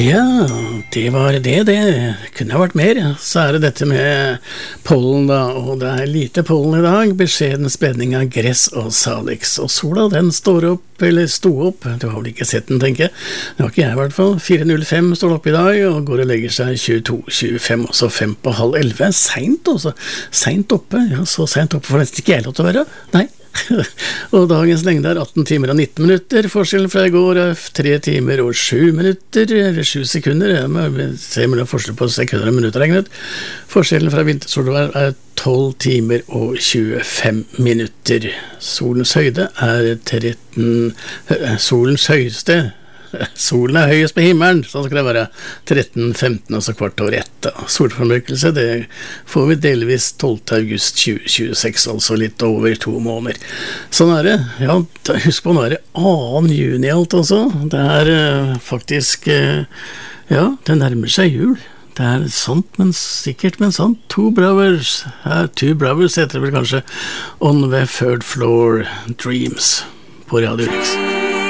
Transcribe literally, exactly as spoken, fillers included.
Ja, det var det, det kunne ha vært mer. Så er det dette med pollen da, og det er lite pollen i dag, beskjeden spredning av gress og salix. Og sola, den står opp, eller sto opp, du har vel ikke sett den, tenker jeg. Det var ikke jeg i hvert fall. fire null fem står opp i dag, og går og legger seg tjueto tjuefem, og så fem på halv elleve. Sent også, sent oppe, ja, så sent oppe får nesten ikke jeg lov til å være. Nei. Og dagens lengde er atten timer og nitten minutter. Forskjellen fra i går er tre timer og sju minutter, eller sju sekunder. Jeg ser mellom forskjell på sekunder og minutter regnet. Forskjellen fra vintersolvær er tolv timer og tjuefem minutter. Solens høyde er tretten, solens høyeste solen er høyest på himmelen, sånn skal det være tretten femten, altså kvart over ett. Solformørkelse, det får vi delvis tolvte august tjue tjueseks, altså litt over to måneder. Sånn er det. Ja, husk på, nå er det annen juni alt også. Det er uh, faktisk, uh, ja, det nærmer seg jul. Det er sant, men sikkert, men sant. Two Brothers, ja, Two Brothers heter det vel kanskje, On the Third Floor Dreams på Radio Rex.